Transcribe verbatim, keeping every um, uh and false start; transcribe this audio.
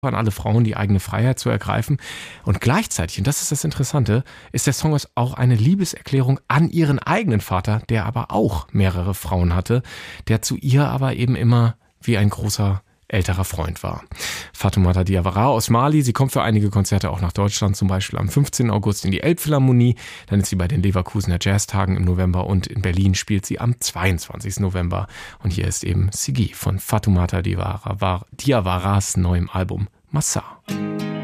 an alle Frauen, die eigene Freiheit zu ergreifen. Und gleichzeitig, und das ist das Interessante, ist der Song auch eine Liebeserklärung an ihren eigenen Vater, der aber auch mehrere Frauen hatte, der zu ihr aber eben immer wie ein großer älterer Freund war. Fatoumata Diawara aus Mali, sie kommt für einige Konzerte auch nach Deutschland, zum Beispiel am fünfzehnten August in die Elbphilharmonie, dann ist sie bei den Leverkusener Jazztagen im November und in Berlin spielt sie am zweiundzwanzigsten November. Und hier ist eben Sigi von Fatoumata Diawara, Diawaras neuem Album Massa.